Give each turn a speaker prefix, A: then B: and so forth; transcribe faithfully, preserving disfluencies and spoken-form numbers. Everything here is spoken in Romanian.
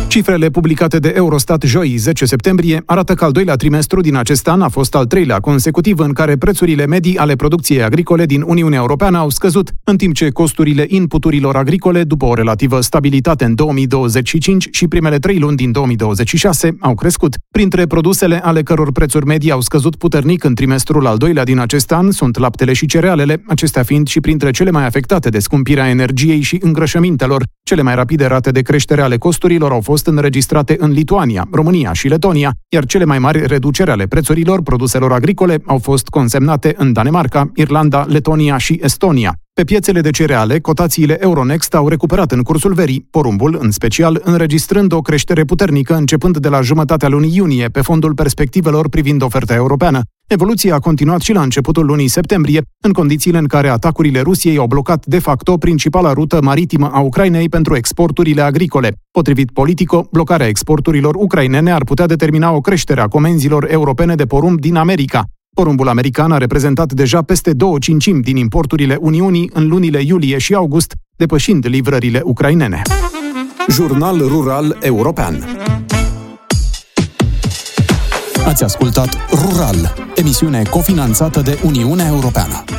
A: Cifrele publicate de Eurostat joi, zece septembrie, arată că al doilea trimestru din acest an a fost al treilea consecutiv în care prețurile medii ale producției agricole din Uniunea Europeană au scăzut, în timp ce costurile inputurilor agricole, după o relativă stabilitate în două mii douăzeci și cinci și primele trei luni din două mii douăzeci și șase, au crescut. Printre produsele ale căror prețuri medii au scăzut puternic în trimestrul al doilea din acest an sunt laptele și cerealele, acestea fiind și printre cele mai afectate de scumpirea energiei și îngrășămintelor. Cele mai rapide rate de creștere ale costurilor au fost înregistrate în Lituania, România și Letonia, iar cele mai mari reduceri ale prețurilor produselor agricole au fost consemnate în Danemarca, Irlanda, Letonia și Estonia. Pe piețele de cereale, cotațiile Euronext au recuperat în cursul verii, porumbul, în special, înregistrând o creștere puternică începând de la jumătatea lunii iunie, pe fondul perspectivelor privind oferta europeană. Evoluția a continuat și la începutul lunii septembrie, în condițiile în care atacurile Rusiei au blocat de facto principala rută maritimă a Ucrainei pentru exporturile agricole. Potrivit Politico, blocarea exporturilor ucrainene ar putea determina o creștere a comenzilor europene de porumb din America. Porumbul american a reprezentat deja peste două cincimi din importurile Uniunii în lunile iulie și august, depășind livrările ucrainene.
B: Jurnal Rural European. Ați ascultat Rural, emisiune cofinanțată de Uniunea Europeană.